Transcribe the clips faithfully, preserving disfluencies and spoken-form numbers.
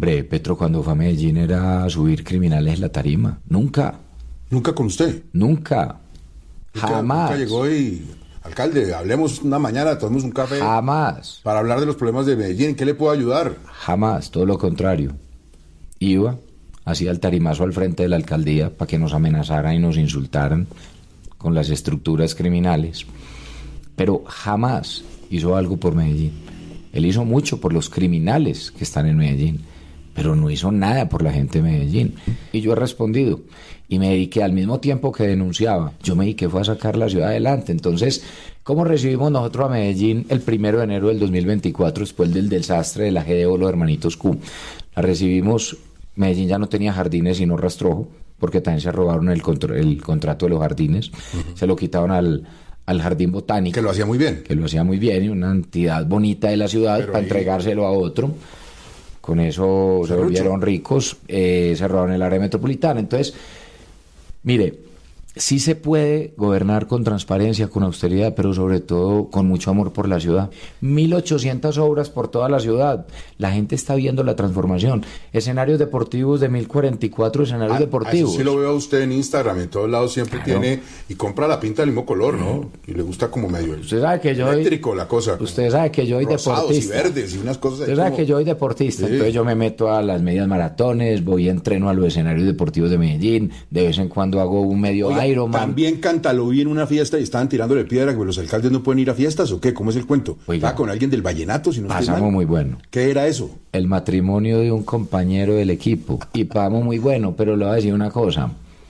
Hombre, Petro cuando fue a Medellín era subir criminales en la tarima. Nunca. ¿Nunca con usted? Nunca. Nunca, Jamás. Nunca llegó y... Alcalde, hablemos una mañana, tomemos un café. Jamás. Para hablar de los problemas de Medellín. ¿En qué le puedo ayudar? Jamás, todo lo contrario. Iba, hacía el tarimazo al frente de la alcaldía para que nos amenazaran y nos insultaran con las estructuras criminales. Pero jamás hizo algo por Medellín. Él hizo mucho por los criminales que están en Medellín, pero no hizo nada por la gente de Medellín. Y yo he respondido. Y me dediqué, al mismo tiempo que denunciaba, yo me dediqué fue a sacar la ciudad adelante. Entonces, ¿cómo recibimos nosotros a Medellín el primero de enero del dos mil veinticuatro, después del desastre de la G D O, los hermanitos Q? La recibimos, Medellín ya no tenía jardines sino rastrojo, porque también se robaron el, contr- el contrato de los jardines, uh-huh. Se lo quitaron al, al Jardín Botánico. Que lo hacía muy bien. Que lo hacía muy bien, y una entidad bonita de la ciudad, Pero para ahí... entregárselo a otro. Con eso se volvieron ricos, eh, se robaron el área metropolitana. Entonces, mire, sí se puede gobernar con transparencia, con austeridad, pero sobre todo con mucho amor por la ciudad. mil ochocientas obras por toda la ciudad. La gente está viendo la transformación. Escenarios deportivos de mil cuarenta y cuatro escenarios ah, deportivos. Eso sí lo veo a usted en Instagram, en todos lados siempre claro. Tiene, y compra la pinta del mismo color, ¿no? Y le gusta como medio usted sabe que yo eléctrico hoy, la cosa. Usted sabe que yo soy deportista. Y verdes y unas cosas. Usted sabe como... que yo soy deportista, sí. Entonces yo me meto a las medias maratones, voy a entreno a los escenarios deportivos de Medellín, de vez en cuando hago un medio Oiga, Ironman. También Cantalo vi en una fiesta y estaban tirándole piedra, que los alcaldes no pueden ir a fiestas, ¿o qué? ¿Cómo es el cuento? Oiga, ¿Estaba con alguien del vallenato? Si no pasamos muy bueno. ¿Qué era eso? El matrimonio de un compañero del equipo. Y pasamos muy bueno, pero le voy a decir una cosa.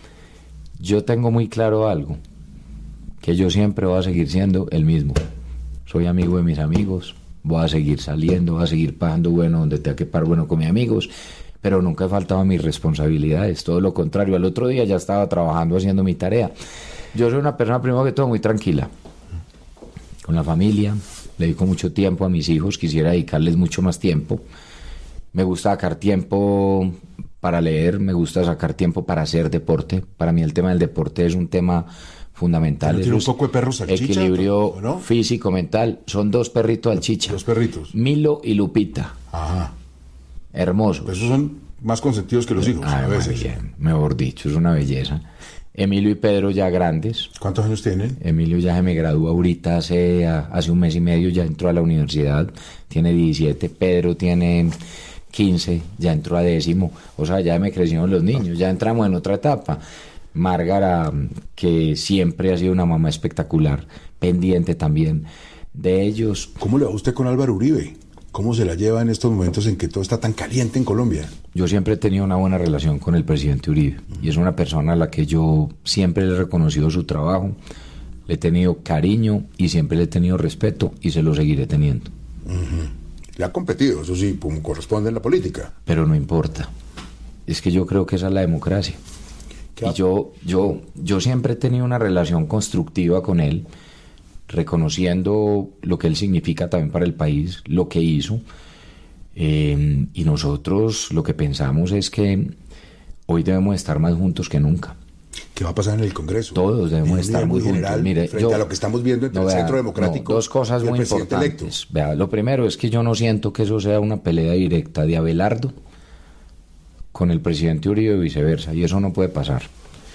Yo tengo muy claro algo, que yo siempre voy a seguir siendo el mismo. Soy amigo de mis amigos, voy a seguir saliendo, voy a seguir pagando bueno donde tenga que pagar bueno con mis amigos, pero nunca he faltado a mis responsabilidades, todo lo contrario. Al otro día ya estaba trabajando haciendo mi tarea. Yo soy una persona, primero que todo, muy tranquila, con la familia, le dedico mucho tiempo a mis hijos, quisiera dedicarles mucho más tiempo. Me gusta sacar tiempo para leer, me gusta sacar tiempo para hacer deporte. Para mí el tema del deporte es un tema fundamental. ¿Tiene un poco de perro salchicha? Equilibrio ¿no? físico, mental. Son dos perritos salchicha. Dos perritos. Milo y Lupita. Ajá. Hermosos. Pues esos son más consentidos que los hijos, ah, a veces. Bien, mejor dicho, es una belleza. Emilio y Pedro ya grandes. ¿Cuántos años tienen? Emilio ya se me graduó ahorita hace, hace un mes y medio, ya entró a la universidad, tiene diecisiete, Pedro tiene quince, ya entró a décimo, o sea, ya me crecieron los niños, ya entramos en otra etapa. Márgara, que siempre ha sido una mamá espectacular, pendiente también de ellos. ¿Cómo le va usted con Álvaro Uribe? ¿Cómo se la lleva en estos momentos en que todo está tan caliente en Colombia? Yo siempre he tenido una buena relación con el presidente Uribe, uh-huh. y es una persona a la que yo siempre le he reconocido su trabajo, le he tenido cariño y siempre le he tenido respeto y se lo seguiré teniendo. Uh-huh. Le ha competido, eso sí, como corresponde en la política. Pero no importa, es que yo creo que esa es la democracia. Y yo, yo, yo siempre he tenido una relación constructiva con él, reconociendo lo que él significa también para el país, lo que hizo, eh, y nosotros lo que pensamos es que hoy debemos estar más juntos que nunca. ¿Qué va a pasar en el Congreso? Todos debemos estar muy general, juntos. Mire, frente yo, a lo que estamos viendo entre no, el vea, Centro Democrático no, dos cosas y el muy presidente importantes. Electo. Vea, lo primero es que yo no siento que eso sea una pelea directa de Abelardo con el presidente Uribe y viceversa, y eso no puede pasar.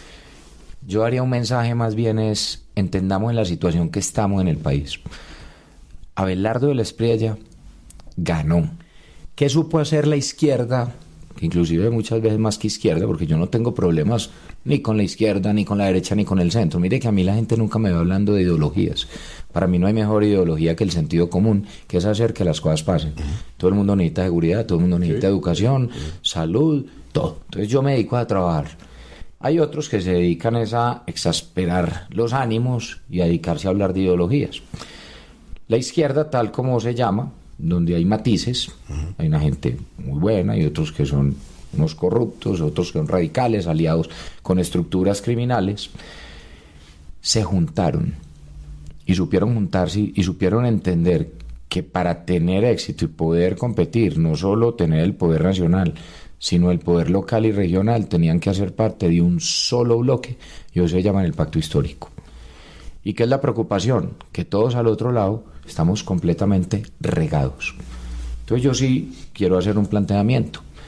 Yo haría un mensaje más bien es, entendamos en la situación que estamos en el país. Abelardo de la Espriella ganó. ¿Qué supo hacer la izquierda? Que inclusive muchas veces más que izquierda, porque yo no tengo problemas ni con la izquierda, ni con la derecha, ni con el centro. Mire que a mí la gente nunca me va hablando de ideologías. Para mí no hay mejor ideología que el sentido común, que es hacer que las cosas pasen. Todo el mundo necesita seguridad, todo el mundo necesita sí. educación, sí. salud, todo. Entonces yo me dedico a trabajar. Hay otros que se dedican a exasperar los ánimos y a dedicarse a hablar de ideologías. La izquierda, tal como se llama, donde hay matices, uh-huh. hay una gente muy buena y otros que son unos corruptos, otros que son radicales, aliados con estructuras criminales, se juntaron y supieron juntarse y supieron entender que para tener éxito y poder competir, no solo tener el poder nacional, sino el poder local y regional, tenían que hacer parte de un solo bloque, y eso se llama el pacto histórico. ¿Y qué es la preocupación? Que todos al otro lado estamos completamente regados. Entonces yo sí quiero hacer un planteamiento.